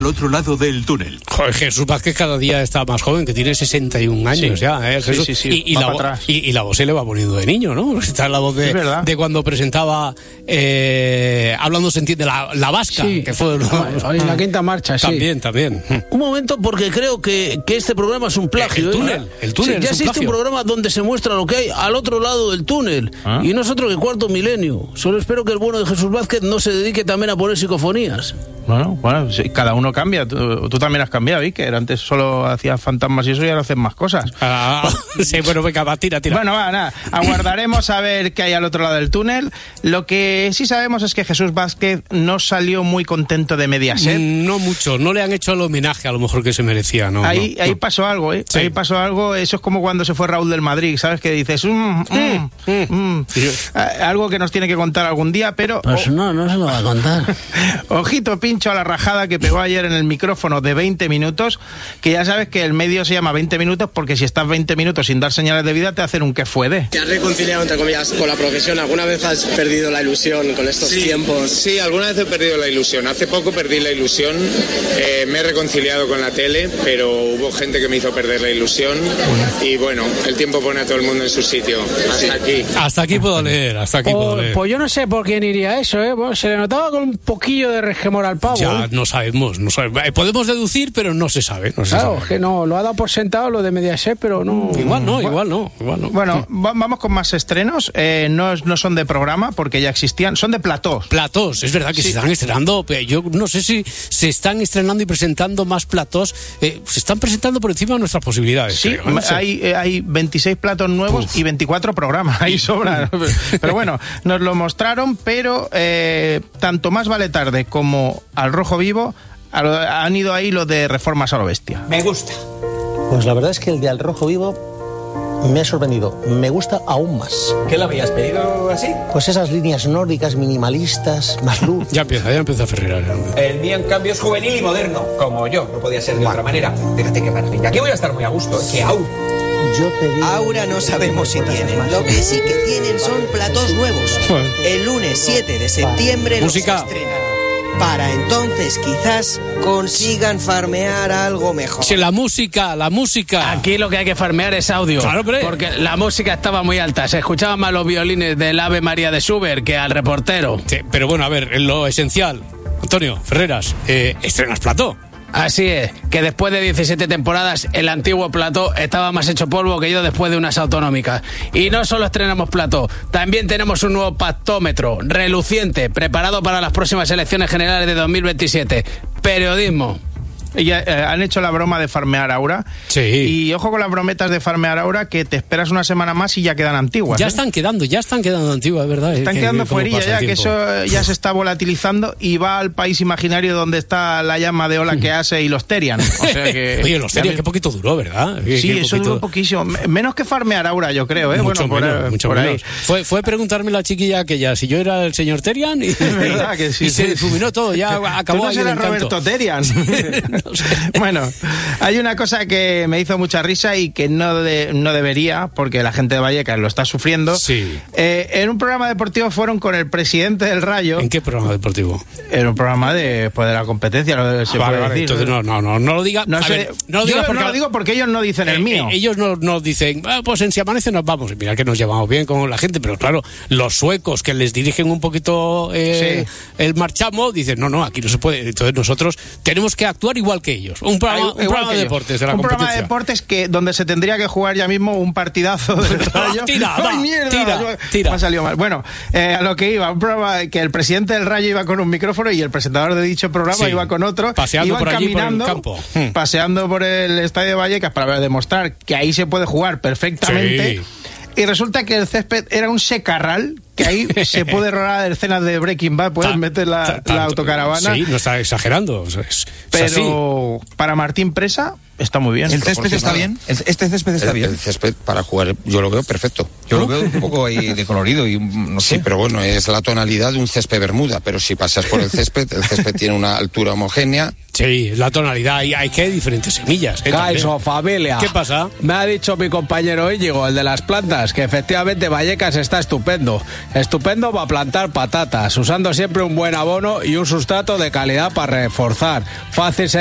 al otro lado del túnel. Joder, Jesús Vázquez cada día está más joven, que tiene 61 años ya, Jesús. Sí. Y la voz se le va poniendo de niño, ¿no? Está la voz de cuando presentaba Hablando se entiende la vasca, que fue en la quinta marcha, sí. También. Un momento, porque creo que este programa es un plagio. El túnel. Sí, ya existe un programa donde se muestra lo que hay al otro lado del túnel. Y nosotros que Cuarto Milenio. Solo espero que el bueno de Jesús Vázquez no se dedique también a poner psicofonías. Bueno, sí, cada uno cambia. Tú también has cambiado, Iker. Antes solo hacías fantasmas y eso, y ahora haces más cosas. Sí, bueno, venga, tira. Bueno, nada. Aguardaremos a ver qué hay al otro lado del túnel. Lo que sí sabemos es que Jesús Vázquez no salió muy contento de Mediaset. No mucho. No le han hecho el homenaje a lo mejor que se merecía, ¿no? Ahí pasó algo, ¿eh? Sí. Ahí pasó algo. Eso es como cuando se fue Raúl del Madrid, ¿sabes? Que dices, algo que nos tiene que contar algún día, pero... Pues no se lo va a contar. Ojito pincho a la rajada que pegó ayer en el micrófono de 20 minutos, que ya sabes que el medio se llama 20 minutos porque si estás 20 minutos sin dar señales de vida te hacen un qué fue de. ¿Te has reconciliado, entre comillas, con la profesión? ¿Alguna vez has perdido la ilusión con estos tiempos? Sí, alguna vez he perdido la ilusión. Hace poco perdí la ilusión, me he reconciliado con la tele, pero hubo gente que me hizo perder la ilusión y bueno, el tiempo pone a todo el mundo en su sitio. Hasta aquí puedo leer, Pues yo no sé por quién iría eso, ¿eh? Bueno, se le notaba con un poquillo de resquemor al pavo. Ya, no sabemos. Podemos deducir, pero no se sabe. Claro, es que no, lo ha dado por sentado lo de Mediaset, pero no... Igual no. Bueno, vamos con más estrenos. No son de programa, porque ya existían, son de platós. Platós, es verdad que se están estrenando. Yo no sé si se están estrenando y presentando más platós. Se están presentando por encima de nuestras posibilidades. Sí, creo, ¿no? hay 26 platós nuevos y 24 programas. Ahí sobra. Pero bueno, nos lo mostraron, pero tanto Más vale tarde como Al Rojo Vivo han ido ahí los de Reformas a lo bestia. Me gusta. Pues la verdad es que el de Al Rojo Vivo me ha sorprendido. Me gusta aún más. ¿Qué lo habías pedido así? Pues esas líneas nórdicas, minimalistas, más luz. Ya empieza a Ferreras. El mío, en cambio, es juvenil y moderno. Como yo, no podía ser de otra manera. Fíjate qué maravilla. Aquí voy a estar muy a gusto. ¡Qué aura! Aura no sabemos si tienen. Lo que sí que tienen son platós nuevos. El lunes 7 de septiembre los estrenan. Para entonces quizás consigan farmear algo mejor. Sí, la música. Aquí lo que hay que farmear es audio. Claro, porque la música estaba muy alta. Se escuchaban más los violines del Ave María de Schubert que al reportero. Sí, pero bueno, a ver, lo esencial. Antonio Ferreras, estrenas plató. Así es, que después de 17 temporadas el antiguo plató estaba más hecho polvo que yo después de unas autonómicas. Y no solo estrenamos plató, también tenemos un nuevo pactómetro, reluciente, preparado para las próximas elecciones generales de 2027. Periodismo. Han hecho la broma de farmear Aura. Sí. Y ojo con las brometas de farmear Aura, que te esperas una semana más y ya quedan antiguas. Ya están quedando antiguas, ¿verdad? Están quedando fuerilla ya, que eso ya se está volatilizando y va al país imaginario donde está la llama de ola que hace y los Terian. O sea que, oye, los Terian, qué poquito duró, ¿verdad? Sí, eso duró poquísimo. Menos que farmear Aura, yo creo, ¿eh? Mucho menos. Ahí. Fue preguntarme la chiquilla aquella si yo era el señor Terian y se difuminó todo, ya acabó ahí el encanto. Roberto Terian. No sé. Bueno, hay una cosa que me hizo mucha risa y que no debería, porque la gente de Vallecas lo está sufriendo. Sí. En un programa deportivo fueron con el presidente del Rayo. ¿En qué programa deportivo? En un programa de la competencia, se puede decir. Entonces no lo diga. No lo digo porque ellos no dicen el mío. Ellos no dicen, pues en Si Amanece nos vamos. Mira que nos llevamos bien con la gente, pero claro, los suecos que les dirigen un poquito el marchamo dicen, no, aquí no se puede. Entonces nosotros tenemos que actuar igual que ellos. Un programa de deportes de la competencia. Un programa de deportes donde se tendría que jugar ya mismo un partidazo del Rayo. ¡Ay, mierda! Tira. Me ha salido mal. Bueno, a lo que iba, un programa que el presidente del Rayo iba con un micrófono y el presentador de dicho programa iba con otro. Paseando iban por allí, caminando, por el campo. Paseando por el estadio de Vallecas para demostrar que ahí se puede jugar perfectamente. Sí. Y resulta que el césped era un secarral, que ahí se puede rodar escenas de Breaking Bad, puedes meter la autocaravana. Sí, no está exagerando. Pero para Martín Presa, está muy bien. ¿El césped está bien? ¿Este césped está bien? El césped para jugar yo lo veo perfecto. Yo lo veo un poco ahí de colorido y no sé. Sí, pero bueno, es la tonalidad de un césped bermuda, pero si pasas por el césped tiene una altura homogénea. Sí, la tonalidad, y hay que diferentes semillas. Caiso, familia. ¿Qué pasa? Me ha dicho mi compañero Íñigo, el de las plantas, que efectivamente Vallecas está estupendo. Estupendo para plantar patatas, usando siempre un buen abono y un sustrato de calidad para reforzar. Fácil